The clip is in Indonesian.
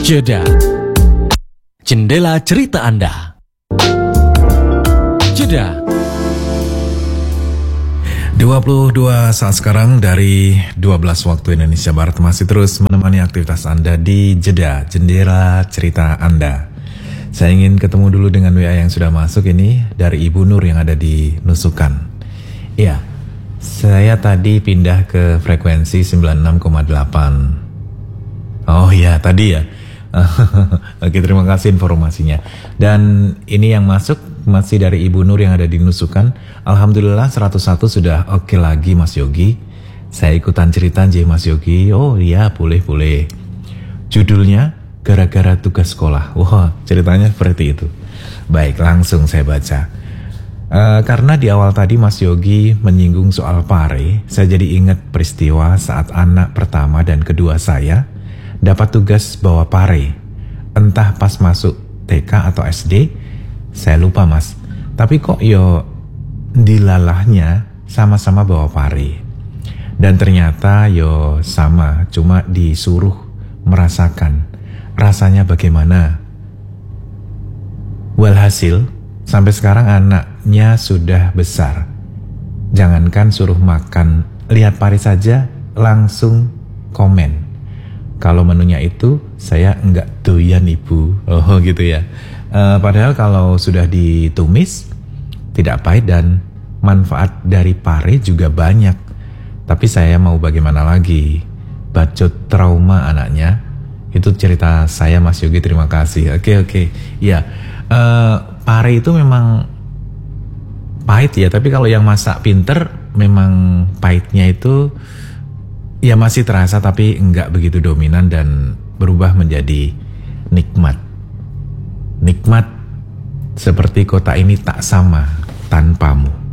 Jeda. Jendela cerita Anda. Jeda. 22 saat sekarang dari 12 waktu Indonesia Barat masih terus menemani aktivitas Anda di Jeda, Jendela cerita Anda. Saya ingin ketemu dulu dengan WA yang sudah masuk ini dari Ibu Nur yang ada di Nusukan. Iya, saya tadi pindah ke frekuensi 96,8. Oh iya, tadi ya. Oke, terima kasih informasinya. Dan ini yang masuk masih dari Ibu Nur yang ada di Nusukan. Alhamdulillah 101 sudah oke lagi Mas Yogi. Saya ikutan cerita Mas Yogi. Oh iya, boleh. Judulnya gara-gara tugas sekolah. Wah, ceritanya seperti itu. Baik, langsung saya baca. Karena di awal tadi Mas Yogi menyinggung soal pare, saya jadi ingat peristiwa saat anak pertama dan kedua saya dapat tugas bawa pare. Entah pas masuk TK atau SD, saya lupa Mas. Tapi kok dilalahnya sama-sama bawa pare. Dan ternyata sama, cuma disuruh merasakan rasanya bagaimana. Walhasil, sampai sekarang anaknya sudah besar. Jangankan suruh makan, lihat pare saja langsung komen. Kalau menunya itu saya enggak doyan ibu. Oh gitu ya. Padahal kalau sudah ditumis tidak pahit dan manfaat dari pare juga banyak. Tapi saya mau bagaimana lagi? Bacot trauma anaknya. Itu cerita saya Mas Yogi, terima kasih. Oke. Ya, pare itu memang pahit ya. Tapi kalau yang masak pinter memang pahitnya itu ya masih terasa tapi enggak begitu dominan dan berubah menjadi nikmat. Nikmat seperti kota ini tak sama tanpamu.